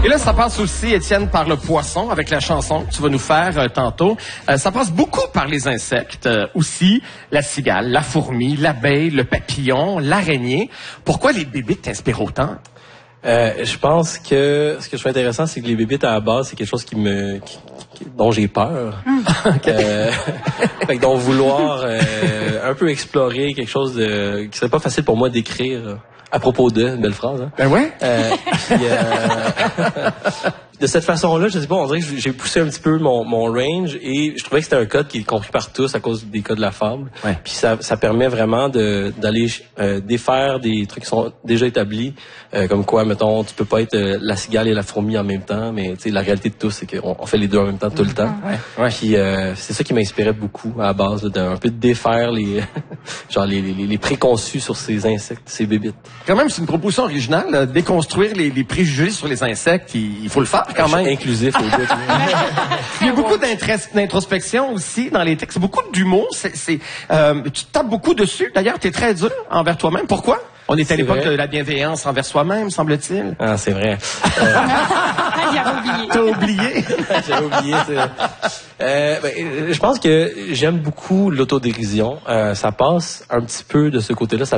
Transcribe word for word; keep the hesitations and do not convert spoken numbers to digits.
Et là, ça passe aussi, Étienne, par le poisson, avec la chanson que tu vas nous faire euh, tantôt. Euh, ça passe beaucoup par les insectes euh, aussi. La cigale, la fourmi, l'abeille, le papillon, l'araignée. Pourquoi les bébites t'inspirent autant? Euh, je pense que ce que je trouve intéressant, c'est que les bébites, à la base, c'est quelque chose qui me, qui, qui, dont j'ai peur. Mm. euh, fait que donc vouloir euh, un peu explorer quelque chose de, qui serait pas facile pour moi d'écrire à propos de, une belle phrase. Hein? Ben ouais. Euh, puis, euh, de cette façon-là, je sais pas, on dirait que j'ai poussé un petit peu mon, mon range et je trouvais que c'était un code qui est compris par tous à cause des codes de la fable. Ouais. Puis ça, ça permet vraiment de d'aller euh, défaire des trucs qui sont déjà établis, euh, comme quoi, mettons, tu peux pas être euh, la cigale et la fourmi en même temps, mais tu sais, la réalité de tous, c'est qu'on on fait les deux en même temps tout le temps. Ouais. Ouais. Puis euh, c'est ça qui m'inspirait beaucoup à la base, là, d'un peu de défaire les genre les, les, les préconçus sur ces insectes, ces bébites. Quand même, c'est une proposition originale, là, déconstruire les, les préjugés sur les insectes, il, il faut le faire quand même. Inclusif au bout. Il y a beaucoup d'introspection aussi dans les textes, beaucoup d'humour. C'est, c'est, euh, tu te tapes beaucoup dessus. D'ailleurs, tu es très dur envers toi-même. Pourquoi? On est à l'époque vrai. de la bienveillance envers soi-même, semble-t-il. Ah, c'est vrai. Euh... J'avais oublié. T'as oublié? J'ai oublié. Euh, ben, je pense que j'aime beaucoup l'autodérision. Euh, ça passe un petit peu de ce côté-là. Ça